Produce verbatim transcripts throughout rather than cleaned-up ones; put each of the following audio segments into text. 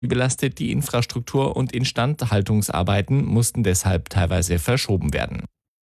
belastet die Infrastruktur und Instandhaltungsarbeiten mussten deshalb teilweise verschoben werden.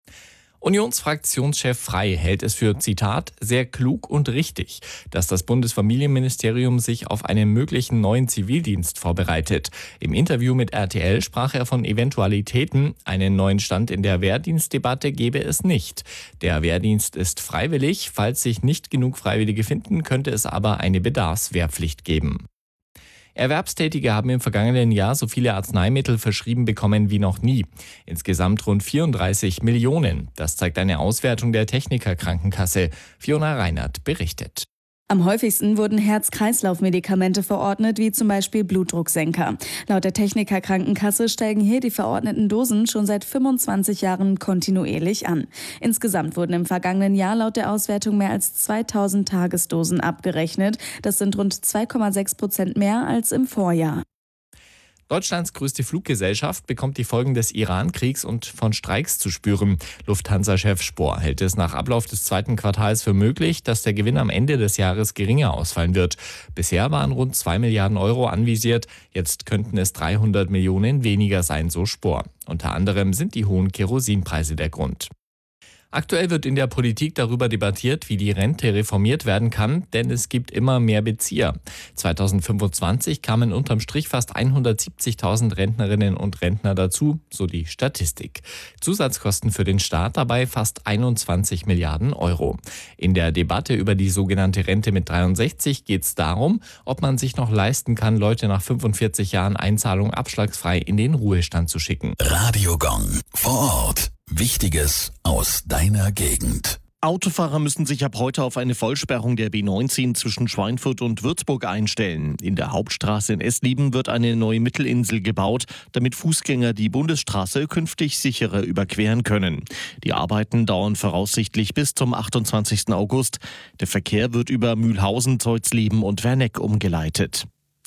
Unionsfraktionschef Frey hält es für, Zitat, sehr klug und richtig, dass das Bundesfamilienministerium sich auf einen möglichen neuen Zivildienst vorbereitet. Im Interview mit R T L sprach er von Eventualitäten. Einen neuen Stand in der Wehrdienstdebatte gebe es nicht. Der Wehrdienst ist freiwillig. Falls sich nicht genug Freiwillige finden, könnte es aber eine Bedarfswehrpflicht geben. Erwerbstätige haben im vergangenen Jahr so viele Arzneimittel verschrieben bekommen wie noch nie. Insgesamt rund vierunddreißig Millionen. Das zeigt eine Auswertung der Techniker Krankenkasse. Fiona Reinert berichtet. Am häufigsten wurden Herz-Kreislauf-Medikamente verordnet, wie zum Beispiel Blutdrucksenker. Laut der Techniker Krankenkasse steigen hier die verordneten Dosen schon seit fünfundzwanzig Jahren kontinuierlich an. Insgesamt wurden im vergangenen Jahr laut der Auswertung mehr als zweitausend Tagesdosen abgerechnet. Das sind rund zwei Komma sechs Prozent mehr als im Vorjahr. Deutschlands größte Fluggesellschaft bekommt die Folgen des Iran-Kriegs und von Streiks zu spüren. Lufthansa-Chef Spohr hält es nach Ablauf des zweiten Quartals für möglich, dass der Gewinn am Ende des Jahres geringer ausfallen wird. Bisher waren rund zwei Milliarden Euro anvisiert, jetzt könnten es dreihundert Millionen weniger sein, so Spohr. Unter anderem sind die hohen Kerosinpreise der Grund. Aktuell wird in der Politik darüber debattiert, wie die Rente reformiert werden kann, denn es gibt immer mehr Bezieher. zweitausendfünfundzwanzig kamen unterm Strich fast hundertsiebzigtausend Rentnerinnen und Rentner dazu, so die Statistik. Zusatzkosten für den Staat dabei fast einundzwanzig Milliarden Euro. In der Debatte über die sogenannte Rente mit dreiundsechzig geht es darum, ob man sich noch leisten kann, Leute nach fünfundvierzig Jahren Einzahlung abschlagsfrei in den Ruhestand zu schicken. Radio Gong vor Ort. Wichtiges aus deiner Gegend. Autofahrer müssen sich ab heute auf eine Vollsperrung der B neunzehn zwischen Schweinfurt und Würzburg einstellen. In der Hauptstraße in Essleben wird eine neue Mittelinsel gebaut, damit Fußgänger die Bundesstraße künftig sicherer überqueren können. Die Arbeiten dauern voraussichtlich bis zum achtundzwanzigsten August. Der Verkehr wird über Mühlhausen, Zeutsleben und Werneck umgeleitet.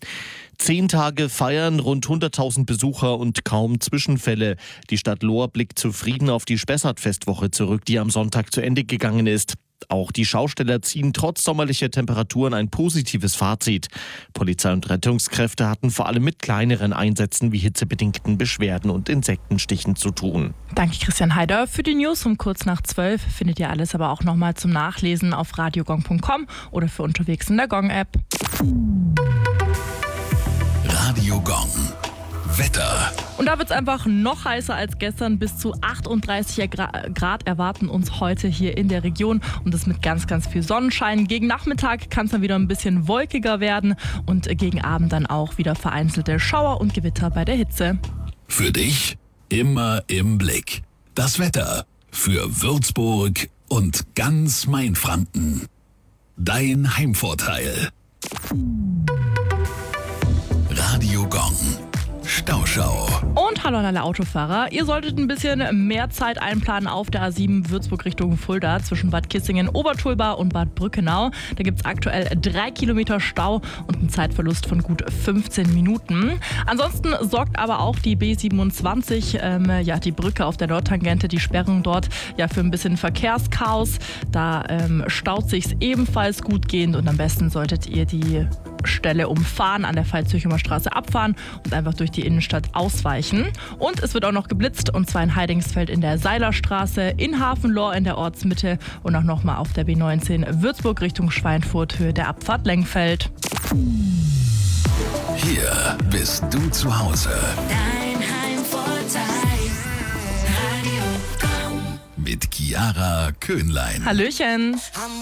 Zehn Tage feiern, rund hunderttausend Besucher und kaum Zwischenfälle. Die Stadt Lohr blickt zufrieden auf die Spessart-Festwoche zurück, die am Sonntag zu Ende gegangen ist. Auch die Schausteller ziehen trotz sommerlicher Temperaturen ein positives Fazit. Polizei und Rettungskräfte hatten vor allem mit kleineren Einsätzen wie hitzebedingten Beschwerden und Insektenstichen zu tun. Danke Christian Heider. Für die News um kurz nach zwölf findet ihr alles aber auch nochmal zum Nachlesen auf radiogong punkt com oder für unterwegs in der Gong-App. Radio Gong. Wetter. Und da wird es einfach noch heißer als gestern. Bis zu achtunddreißig Grad erwarten uns heute hier in der Region. Und das mit ganz, ganz viel Sonnenschein. Gegen Nachmittag kann es dann wieder ein bisschen wolkiger werden. Und gegen Abend dann auch wieder vereinzelte Schauer und Gewitter bei der Hitze. Für dich immer im Blick. Das Wetter für Würzburg und ganz Mainfranken. Dein Heimvorteil. Radio Gong. Stauschau. Und hallo an alle Autofahrer. Ihr solltet ein bisschen mehr Zeit einplanen auf der A sieben Würzburg Richtung Fulda zwischen Bad Kissingen, Obertulba und Bad Brückenau. Da gibt es aktuell drei Kilometer Stau und einen Zeitverlust von gut fünfzehn Minuten. Ansonsten sorgt aber auch die B siebenundzwanzig, ähm, ja, die Brücke auf der Nordtangente, die Sperrung dort, ja, für ein bisschen Verkehrschaos. Da ähm, staut sich's ebenfalls gut gehend und am besten solltet ihr die Stelle umfahren, an der Veitshöchumer Straße abfahren und einfach durch die Innenstadt ausweichen. Und es wird auch noch geblitzt, und zwar in Heidingsfeld in der Seilerstraße, in Hafenlohr in der Ortsmitte und auch nochmal auf der B neunzehn Würzburg Richtung Schweinfurt, Höhe der Abfahrt Lengfeld. Hier bist du zu Hause. Dein Heimvorteil. Radio Gong. Mit Chiara Köhnlein. Hallöchen.